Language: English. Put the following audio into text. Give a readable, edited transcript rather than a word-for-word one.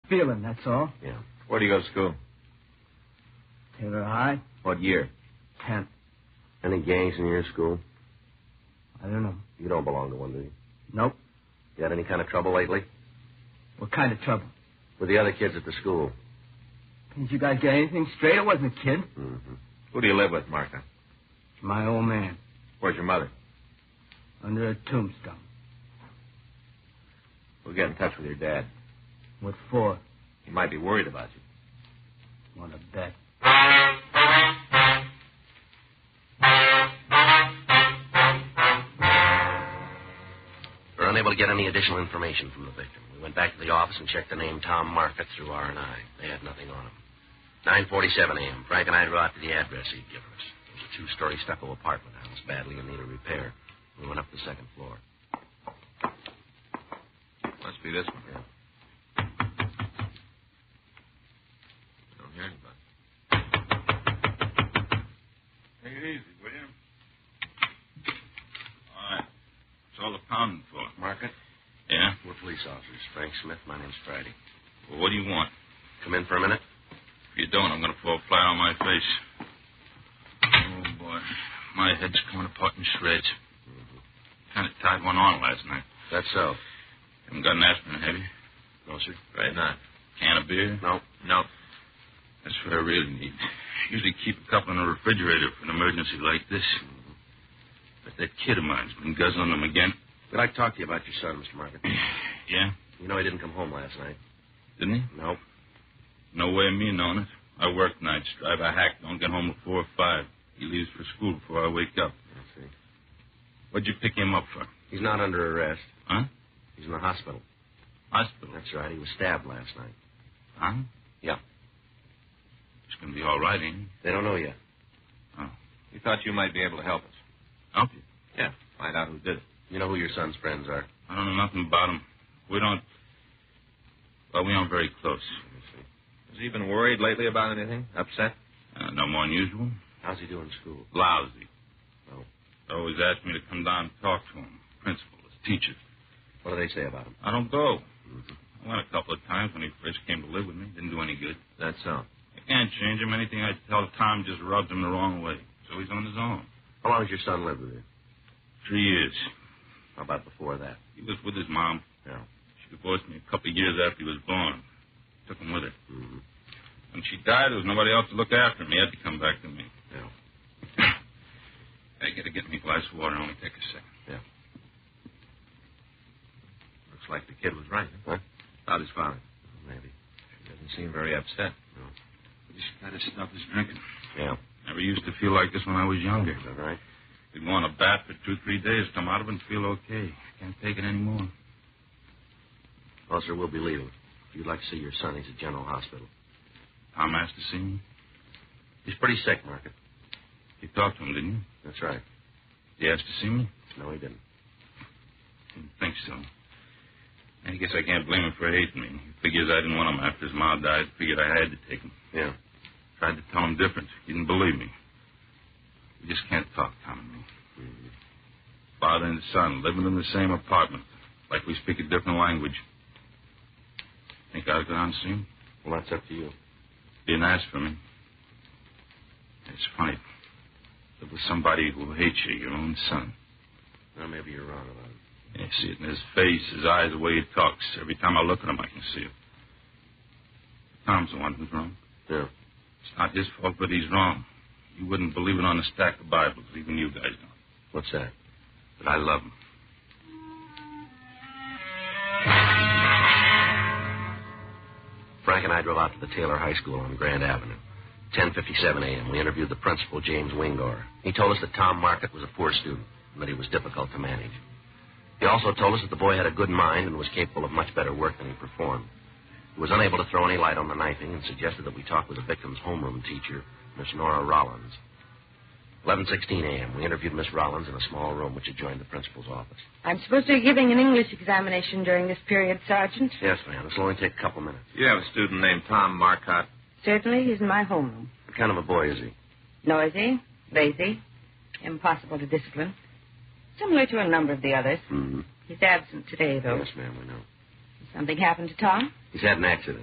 Feeling, that's all. Yeah. Where do you go to school? Taylor High. What year? 10th. Any gangs in your school? I don't know. You don't belong to one, do you? Nope. You had any kind of trouble lately? What kind of trouble? With the other kids at the school. Didn't you guys get anything straight? It wasn't a kid. Mm-hmm. Who do you live with, Martha? My old man. Where's your mother? Under a tombstone. We'll get in touch with your dad. What for? He might be worried about you. Want to bet? We're unable to get any additional information from the victim. We went back to the office and checked the name Tom Market through R&I. They had nothing on him. 9:47 a.m. Frank and I drove out to the address he'd given us. It was a two-story stucco apartment house, badly in need of repair. We went up the second floor. Must be this one. Yeah. I don't hear anybody. Take it easy, will you? All right. What's all the pounding for? Market? Yeah? We're police officers. Frank Smith. My name's Friday. Well, what do you want? Come in for a minute? If you don't, I'm going to fall flat on my face. Oh, boy. My head's coming apart in shreds. Mm-hmm. Kind of tied one on last night. That's so. Haven't got an aspirin, have you? No, sir. Right not. Can of beer? No. That's what I really need. Usually keep a couple in the refrigerator for an emergency like this. Mm-hmm. But that kid of mine's been guzzling them again. I'd like to talk to you about your son, Mr. Market. Yeah? You know he didn't come home last night. Didn't he? No. No way of me knowing it. I work nights, drive a hack, don't get home at 4 or 5. He leaves for school before I wake up. I see. What'd you pick him up for? He's not under arrest. Huh? He's in the hospital. Hospital? That's right. He was stabbed last night. Huh? Yeah. He's going to be all right, ain't he? They don't know yet. Oh. We thought you might be able to help us. Help you? Yeah. Find out who did it. You know who your son's friends are. I don't know nothing about him. We don't... Well, we aren't very close. Has he been worried lately about anything? Upset? No more than usual. How's he doing in school? Lousy. Oh. They always ask me to come down and talk to him. Principal, his teacher. What do they say about him? I don't go. Mm-hmm. I went a couple of times when he first came to live with me. Didn't do any good. That's so. I can't change him. Anything I tell Tom just rubs him the wrong way. So he's on his own. How long has your son lived with you? 3 years. How about before that? He was with his mom. Yeah. She divorced me a couple of years after he was born. Took him with her. Mm-hmm. When she died, there was nobody else to look after him. He had to come back to me. Yeah. I gotta get me a glass of water. Only take a second. Yeah. Looks like the kid was right. Huh? About his father. Maybe. He doesn't seem very upset. No. He's got to stop his drinking. Yeah. Never used to feel like this when I was younger. Is that right? He'd go on a bath for 2-3 days, come out of it and feel okay. Can't take it anymore. Well, sir, we'll be leaving. If you'd like to see your son, he's at General Hospital. Tom asked to see me? He's pretty sick, Market. You talked to him, didn't you? That's right. He asked to see me? No, he didn't. Didn't think so. I guess I can't blame him for hating me. He figures I didn't want him after his mom died. Figured I had to take him. Yeah. Tried to tell him different. He didn't believe me. We just can't talk, Tom and me. Mm-hmm. Father and son living in the same apartment. Like we speak a different language. Think I'll go down and see him? Well, that's up to you. Didn't ask for me. It's funny. Live with somebody who hates you, your own son. Well, maybe you're wrong about it. Yeah, I see it in his face, his eyes, the way he talks. Every time I look at him, I can see it. Tom's the one who's wrong. Yeah. It's not his fault, but he's wrong. You wouldn't believe it on a stack of Bibles. Even you guys don't. What's that? But I love him. Frank and I drove out to the Taylor High School on Grand Avenue. 10:57 a.m. We interviewed the principal, James Wingor. He told us that Tom Market was a poor student and that he was difficult to manage. He also told us that the boy had a good mind and was capable of much better work than he performed. He was unable to throw any light on the knifing and suggested that we talk with the victim's homeroom teacher, Miss Nora Rollins. 11:16 a.m. We interviewed Miss Rollins in a small room which adjoined the principal's office. I'm supposed to be giving an English examination during this period, Sergeant. Yes, ma'am. This will only take a couple minutes. You have a student named Tom Marcotte? Certainly, he's in my homeroom. What kind of a boy is he? Noisy, lazy, impossible to discipline. Similar to a number of the others. Mm-hmm. He's absent today, though. Yes, ma'am, we know. Something happened to Tom? He's had an accident.